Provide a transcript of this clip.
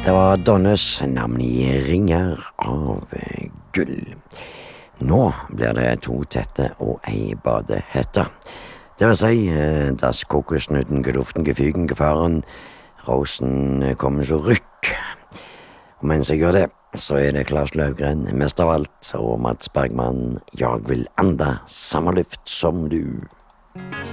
Det var Donnes navn i ringer av gull. Nå blir det 2 tette og ei badehette. Det vil si, dass kokosnøtten, geduften, gefügen, gefaren, rosen kommer så rykk. Og mens jeg gjør det, så er det Klas Løvgren, mest av alt, og Mats Bergman, jeg vil anda samme luft som du.